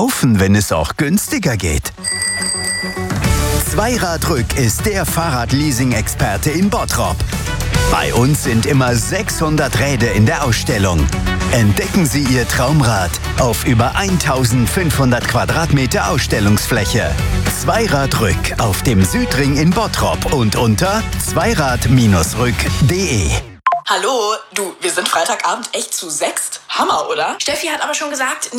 kaufen, wenn es auch günstiger geht? Zweiradrück ist der Fahrradleasing-Experte in Bottrop. Bei uns sind immer 600 Räder in der Ausstellung. Entdecken Sie Ihr Traumrad auf über 1500 Quadratmeter Ausstellungsfläche. Zweiradrück auf dem Südring in Bottrop und unter zweirad-rück.de. Hallo, du, wir sind Freitagabend echt zu 6. Hammer, oder? Steffi hat aber schon gesagt,